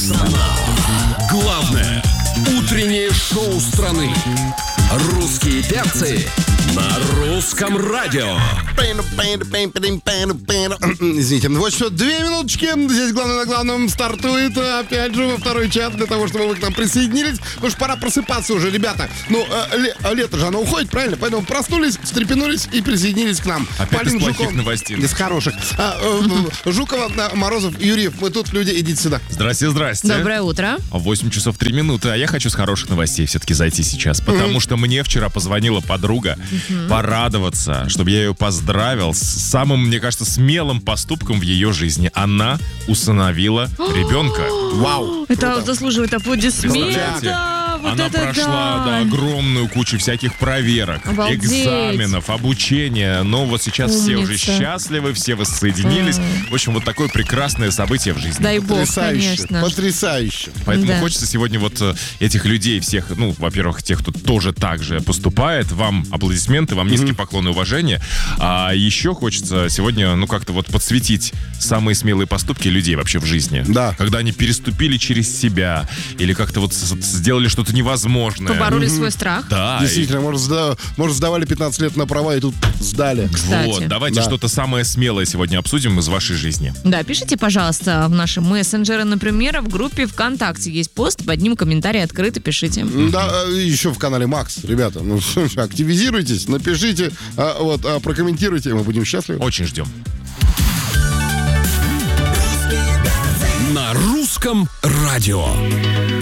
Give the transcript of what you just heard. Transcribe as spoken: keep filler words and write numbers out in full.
страна. Главное утреннее шоу страны. Русские перцы на русском радио. Извините, вот что, две минуточки. Здесь главное на главном стартует. Опять же, во второй час для того, чтобы вы к нам присоединились. Потому что пора просыпаться уже, ребята. Ну, ле- лето же оно уходит, правильно? Поэтому проснулись, встрепенулись и присоединились к нам. Опять Полин из плохих Жуков, новостей. из хороших. А, э, Жукова, Морозов, Юрьев. Мы тут, люди, идите сюда. Здрасте, здрасте. Доброе утро. восемь часов три минуты, а я хочу с хороших новостей все-таки зайти сейчас, потому mm-hmm. что мне вчера позвонила подруга mm-hmm. порадоваться, чтобы я ее поздравил с самым, мне кажется, смелым поступком в ее жизни. Она усыновила ребенка. Вау! Это заслуживает аплодисментов. Вот Она это прошла да. да, огромную кучу всяких проверок, Обалдеть. экзаменов, обучения. Но вот сейчас Умница. все уже счастливы, все воссоединились. Mm. В общем, вот такое прекрасное событие в жизни. Дай бог, Потрясающе, конечно. потрясающе. Поэтому Да. хочется сегодня вот э, этих людей всех, ну, во-первых, тех, кто тоже так же поступает, вам аплодисменты, вам низкие mm-hmm. поклоны и уважения. А еще хочется сегодня, ну, как-то вот подсветить самые смелые поступки людей вообще в жизни. Да. Когда они переступили через себя или как-то вот с- сделали что-то невозможное. Побороли свой страх. Да. Действительно, может, сда- может, сдавали пятнадцать лет на права и тут сдали. и- Кстати. Вот, давайте Да. что-то самое смелое сегодня обсудим из вашей жизни. Да, пишите, пожалуйста, в наши мессенджеры, например, в группе ВКонтакте есть пост, под ним комментарий открыто пишите. Да, еще в канале Макс, ребята, ну активизируйтесь, напишите, а, вот, а, прокомментируйте, мы будем счастливы. Очень ждем. На русском радио.